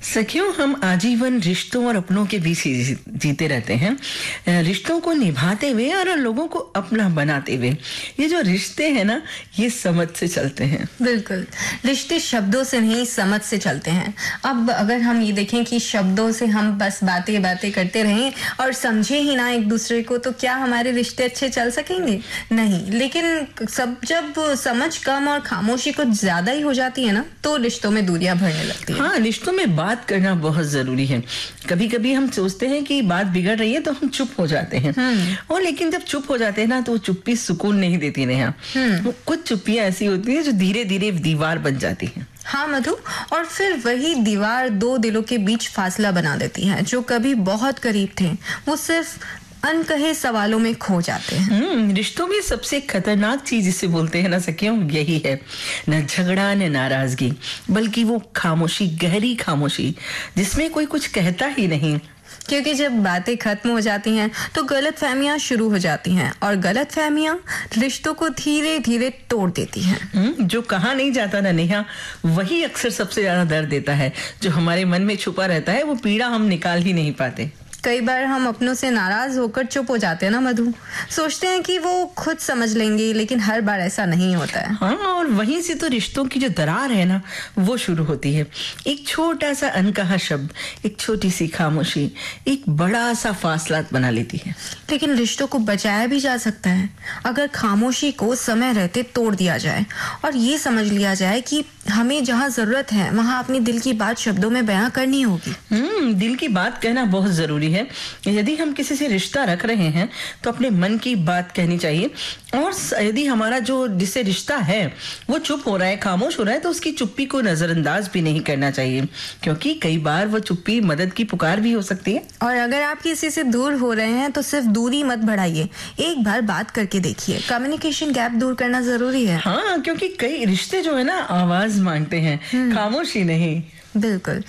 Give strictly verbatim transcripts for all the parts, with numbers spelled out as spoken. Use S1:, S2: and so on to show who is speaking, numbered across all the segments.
S1: सखियों, हम आजीवन रिश्तों और अपनों के बीच ही जी- जीते रहते हैं, अ, रिश्तों को निभाते हुए और लोगों को अपना बनाते हुए। ये जो रिश्ते हैं ना, ये समझ से चलते हैं।
S2: बिल्कुल, रिश्ते शब्दों से नहीं समझ से चलते हैं। अब अगर हम ये देखें कि शब्दों से हम बस बातें बातें करते रहें और समझे ही ना एक दूसरे को, तो क्या हमारे रिश्ते अच्छे चल सकेंगे? नहीं। लेकिन सब जब समझ कम और खामोशी कुछ ज्यादा ही हो जाती है ना, तो रिश्तों में दूरियां बढ़ने लगती है।
S1: हाँ, रिश्तों में बात करना बहुत जरूरी है। कभी कभी हम सोचते हैं कि बात बिगड़ रही है तो हम चुप हो जाते हैं, और लेकिन जब चुप हो जाते हैं ना, तो वो चुप्पी सुकून नहीं देती नेहा। वो कुछ चुप्पियां ऐसी होती हैं जो धीरे धीरे दीवार बन जाती हैं।
S2: हाँ मधु, और फिर वही दीवार दो दिलों के बीच फासला बना देती है। जो कभी बहुत करीब थे, वो सिर्फ अनकहे सवालों में खो जाते हैं।
S1: हम्म रिश्तों में सबसे खतरनाक चीज जिसे बोलते हैं ना सखियों, यही है। न झगड़ा न नाराजगी, बल्कि वो खामोशी, गहरी खामोशी, जिसमें कोई कुछ कहता ही नहीं।
S2: क्योंकि जब बातें खत्म हो जाती हैं तो गलतफहमियां शुरू हो जाती हैं, और गलतफहमियां रिश्तों को धीरे धीरे तोड़ देती हैं।
S1: हम्म, जो कहा नहीं जाता ना नेहा, वही अक्सर सबसे ज्यादा दर्द देता है। जो हमारे मन में छुपा रहता है, वो पीड़ा हम निकाल ही नहीं पाते।
S2: कई बार हम अपनों से नाराज होकर चुप हो जाते हैं ना मधु, सोचते हैं कि वो खुद समझ लेंगे, लेकिन हर बार ऐसा नहीं होता है।
S1: हाँ, और वहीं से तो रिश्तों की जो दरार है ना, वो शुरू होती है। एक छोटा सा अनकहा शब्द, एक छोटी सी खामोशी, एक बड़ा सा फासला बना लेती है।
S2: लेकिन रिश्तों को बचाया भी जा सकता है अगर खामोशी को समय रहते तोड़ दिया जाए, और ये समझ लिया जाए कि हमें जहाँ जरूरत है वहाँ अपनी दिल की बात शब्दों में बयां करनी होगी।
S1: हम्म दिल की बात कहना बहुत जरूरी है। यदि हम किसी से रिश्ता रख रहे हैं तो अपने मन की बात कहनी चाहिए। और यदि हमारा जो जिससे रिश्ता है वो चुप हो रहा है, खामोश हो रहा है, तो उसकी चुप्पी को नजरअंदाज भी नहीं करना चाहिए, क्योंकि कई बार वो चुप्पी मदद की पुकार भी हो सकती है।
S2: और अगर आप किसी से दूर हो रहे हैं तो सिर्फ दूरी मत बढ़ाइए, एक बार बात करके देखिए। कम्युनिकेशन गैप दूर करना जरूरी है।
S1: हाँ, क्योंकि कई रिश्ते जो है ना, आवाज मांगते हैं, खामोशी नहीं।
S2: बिल्कुल।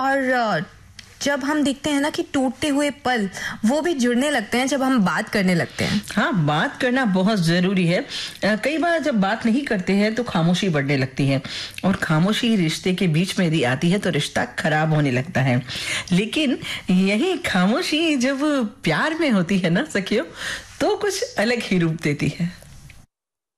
S2: और जब हम देखते हैं ना कि टूटते हुए पल वो भी जुड़ने लगते हैं जब हम बात करने लगते हैं।
S1: हाँ, बात करना बहुत जरूरी है। कई बार जब बात नहीं करते हैं तो खामोशी बढ़ने लगती है, और खामोशी रिश्ते के बीच में यदि आती है तो रिश्ता खराब होने लगता है। लेकिन यही खामोशी जब प्यार में होती है ना सखियों, तो कुछ अलग ही रूप देती है।